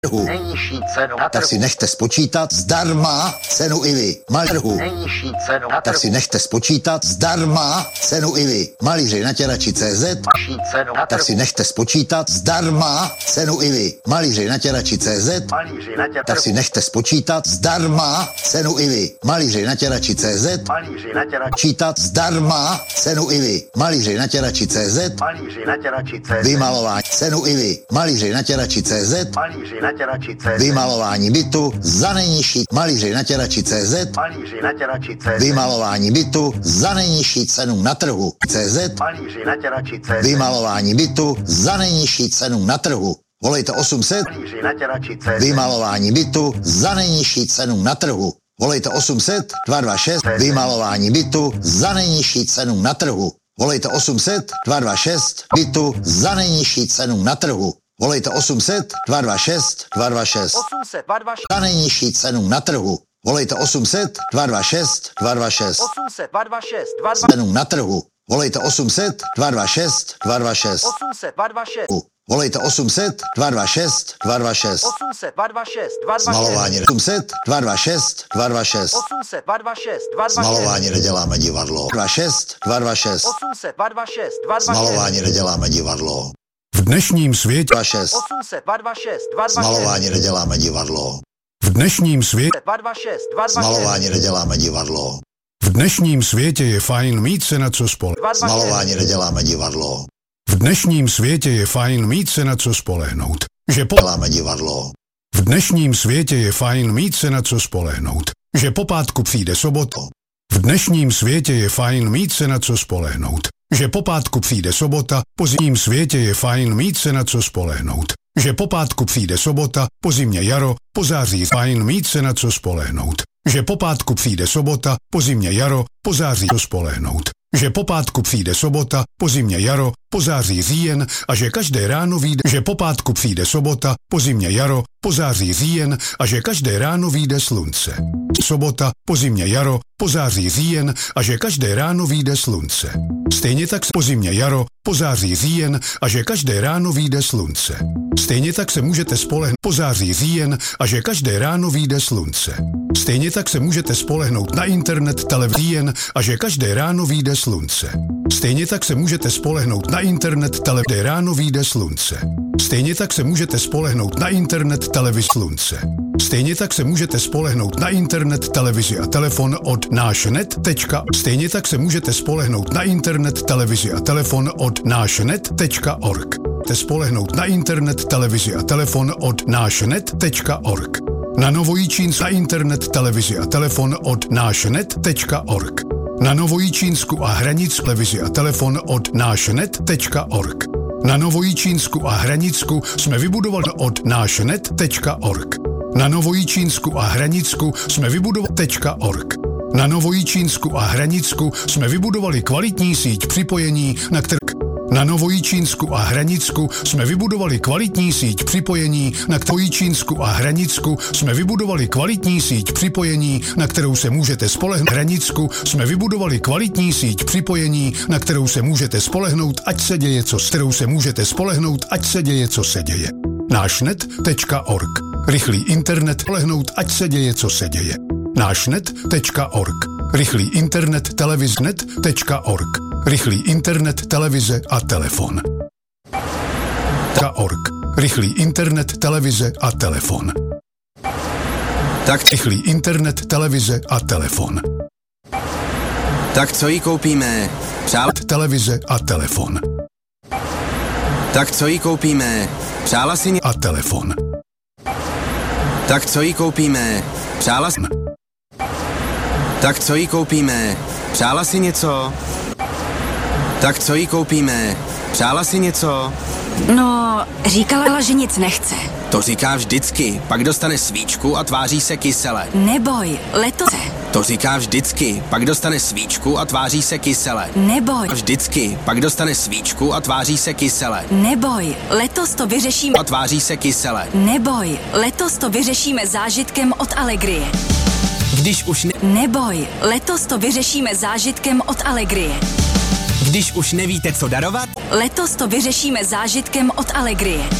Nejnižší cenu na trhu. Tak si nechte spočítat zdarma cenu i vy. Malíři. Nejnižší cenu na trhu. Tak si nechte spočítat zdarma cenu i vy. Malíři na těrači.cz. Nejnižší cenu na Tak trhu. si nechte spočítat zdarma cenu i vy. Malíři na těrači.cz. Malíři na Tak si nechte spočítat zdarma cenu i vy. Malíři na těrači.cz. Malíři na těrači. Počítat zdarma cenu i vy. Malíři na těrači.cz. Malíři na těrači.cz. Vymalování cenu i vy. Malíři na těrači.cz. Malíři na těrači.cz. Vymalování bytu za nejnižší. Malíři na těrači.cz. Malíři na těrači.cz. Vymalování bytu za nejnižší cenu na trhu. CZ. Malíři na těrači.cz. Vymalování bytu za nejnižší cenu na trhu. Volejte 800. Malíři na těrači.cz. Vymalování bytu za nejnižší cenu na trhu. Volejte 800 226. Vymalování bytu za nejnižší cenu na trhu. Volejte 800 226. Bytu za nejnižší cenu na trhu. Volejte 800 226 226. 800 226. Za nejnižší cenu na trhu. Volejte 800 226 226. 800 226. 226. Cenu na trhu. Volejte 800 226 226. 800 226. Volejte 800 226 226. 800 226. 226. Malování 800 226 226. 800 226. 226. Malování neděláme divadlo. 26 226. 800 226. 226. Malování neděláme divadlo. V dnešním světě 26. 800 226. 226. Malování neděláme divadlo. v dnešním světě 226. 226. Malování neděláme divadlo. v dnešním světě je fajn mít se na co spolehnout. Malování neděláme divadlo. V dnešním světě je fajn mít se na co spolehnout. Děláme divadlo. V dnešním světě je fajn mít se na co spolehnout. Že po pátku přijde sobota. V dnešním světě je fajn mít se na co spolehnout. Že po pátku přijde sobota, po zimním světě je fajn mít se na co spolehnout. Že po pátku přijde sobota, po zimě jaro, po září fajn mít se na co spolehnout. Že po pátku přijde sobota, po zimě jaro, po září to spolehnout. Že po pátku přijde sobota, po zimě jaro, po září říjen a že každé ráno vyjde. Že po pátku přijde sobota, po zimě jaro, po září říjen a že každé ráno vyjde slunce. Sobota, po zimě jaro, po září říjen a že každé ráno vyjde slunce. Stejně tak po zimě jaro, po září říjen a že každé ráno vyjde slunce. Stejně tak se můžete spolehnout po září říjen a že každé ráno vyjde slunce. Stejně tak se můžete spolehnout na internet televizi a že každé ráno vyjde slunce. Stejně tak se můžete spolehnout na internet televizi ráno vyjde slunce. Stejně tak se můžete spolehnout na internet televizi slunce. Stejně tak se můžete spolehnout na internet televizi a telefon od nášnet. Stejně tak se můžete spolehnout na internet televizi a telefon od nášnet.org. Spolehnout na internet televizi a telefon od nášnet.org. Na Novojičínsku na internet televizi a telefon od nášnet.org. Na Novojičínsku a Hranicku televizi a telefon od nášnet.org. Na Novojičínsku a Hranicku jsme vybudovali od nášnet.org. Na Novojičínsku a Hranicku jsme vybudovali.org. Na Novojičínsku a Hranicku jsme vybudovali kvalitní síť připojení, na kterou na Novojičínsku a Hranicku jsme vybudovali kvalitní síť připojení, na Novojičínsku a Hranicku jsme vybudovali kvalitní síť připojení, na kterou se můžete spolehnout. Hranicku jsme vybudovali kvalitní síť připojení, na kterou se můžete spolehnout, ať se děje, co kterou se můžete spolehnout, ať se děje, co se děje. Nášnet.org. Rychlý internet spolehnout, ať se děje, co se děje. Nášnet.org. Rychlý internet televiznet.org. Rychlý internet, televize a telefon. .org. Rychlý internet, televize a telefon. Tak, Rychlý internet, televize a telefon. tak co jí koupíme? Televize a telefon. Tak co jí koupíme? Přála si A telefon. Tak co jí koupíme? Přála si Tak co jí koupíme? Přála si něco? Tak co jí koupíme? Přála si něco? No, říkala, že nic nechce. To říká vždycky, pak dostane svíčku a tváří se kysele. Neboj, letos. To říká vždycky, pak dostane svíčku a tváří se kysele. Neboj, Vždycky, pak dostane svíčku a tváří se kysele. neboj, letos to vyřešíme. A tváří se kysele. Neboj, letos to vyřešíme zážitkem od Allegrie. Když už, Neboj, letos to vyřešíme zážitkem od Allegrie. když už nevíte, co darovat, Letos to vyřešíme zážitkem od Allegrie.